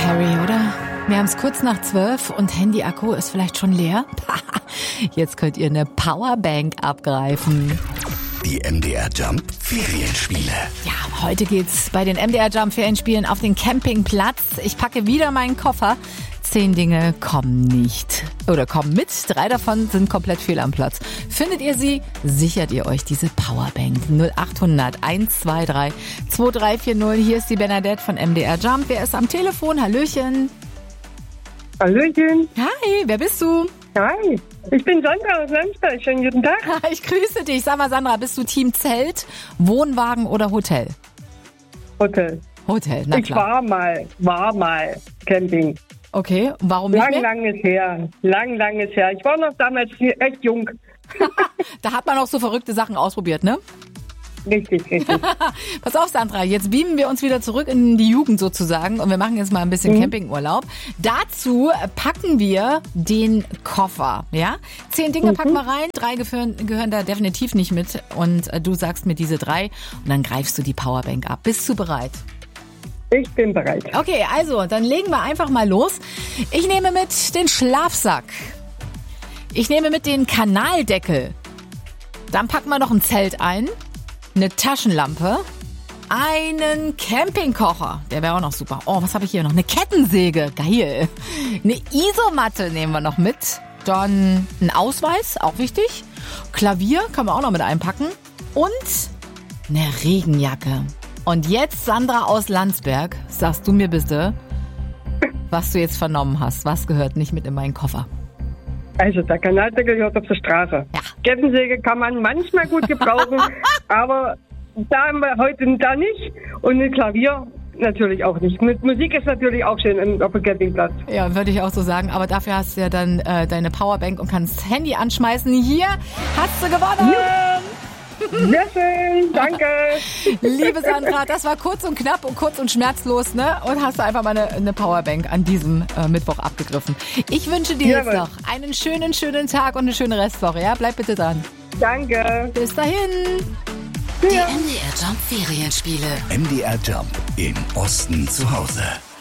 Perry, oder? Wir haben es kurz nach 12 und Handy-Akku ist vielleicht schon leer. Jetzt könnt ihr eine Powerbank abgreifen. Die MDR Jump Ferienspiele. Ja, heute geht's bei den MDR Jump Ferienspielen auf den Campingplatz. Ich packe wieder meinen Koffer. 10 Dinge kommen nicht oder kommen mit. 3 davon sind komplett fehl am Platz. Findet ihr sie, sichert ihr euch diese Powerbank. 0800 123 2340. Hier ist die Bernadette von MDR Jump. Wer ist am Telefon? Hallöchen. Hallöchen. Hi, wer bist du? Hi, ich bin Sandra aus Landsberg. Schönen guten Tag. Ich grüße dich. Sag mal, Sandra, bist du Team Zelt, Wohnwagen oder Hotel? Hotel. Hotel, na klar. Ich war mal Camping. Okay, warum nicht mehr? Lang ist her. Lang ist her. Ich war noch damals echt jung. Da hat man auch so verrückte Sachen ausprobiert, ne? Richtig. Pass auf, Sandra, jetzt beamen wir uns wieder zurück in die Jugend sozusagen und wir machen jetzt mal ein bisschen Campingurlaub. Dazu packen wir den Koffer, ja? 10 Dinge packen wir rein, 3 gehören da definitiv nicht mit und du sagst mir diese 3 und dann greifst du die Powerbank ab. Bist du bereit? Ich bin bereit. Okay, also, dann legen wir einfach mal los. Ich nehme mit den Schlafsack. Ich nehme mit den Kanaldeckel. Dann packen wir noch ein Zelt ein. Eine Taschenlampe, einen Campingkocher, der wäre auch noch super. Oh, was habe ich hier noch? Eine Kettensäge, geil. Eine Isomatte nehmen wir noch mit. Dann ein Ausweis, auch wichtig. Klavier kann man auch noch mit einpacken. Und eine Regenjacke. Und jetzt, Sandra aus Landsberg, sagst du mir bitte, was du jetzt vernommen hast. Was gehört nicht mit in meinen Koffer? Also der Kanaldeckel gehört auf der Straße. Ja. Kettensäge kann man manchmal gut gebrauchen, aber da haben wir heute da nicht. Und ein Klavier natürlich auch nicht. Mit Musik ist natürlich auch schön auf dem Campingplatz. Ja, würde ich auch so sagen. Aber dafür hast du ja dann deine Powerbank und kannst das Handy anschmeißen. Hier hast du gewonnen! Sehr schön, danke. Liebe Sandra, das war kurz und knapp und kurz und schmerzlos, ne? Und hast du einfach mal eine Powerbank an diesem Mittwoch abgegriffen. Ich wünsche dir jetzt noch einen schönen Tag und eine schöne Restwoche, ja? Bleib bitte dran. Danke. Bis dahin. Die MDR Jump Ferienspiele. MDR Jump im Osten zu Hause.